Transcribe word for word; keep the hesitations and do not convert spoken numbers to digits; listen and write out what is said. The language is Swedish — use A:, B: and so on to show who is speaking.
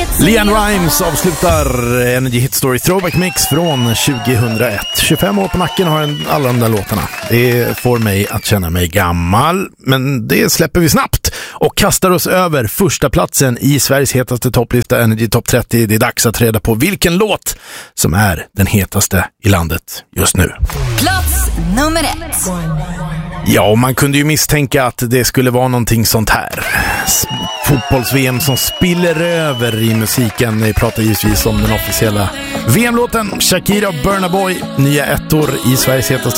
A: LeAnn Rimes avslutar Energy Hit Story Throwback Mix från tjugohundraett. tjugofem år på nacken har en, alla de där låtarna. Det får mig att känna mig gammal, men det släpper vi snabbt och kastar oss över första platsen i Sveriges hetaste topplista Energy Top trettio. Det är dags att reda på vilken låt som är den hetaste i landet just nu.
B: Plats nummer ett.
A: Ja, och man kunde ju misstänka att det skulle vara någonting sånt här. Fotbolls-V M som spiller över i musiken. Vi pratar givetvis om den officiella V M-låten Shakira och Burna Boy, nya ettor i Sveriges hetaste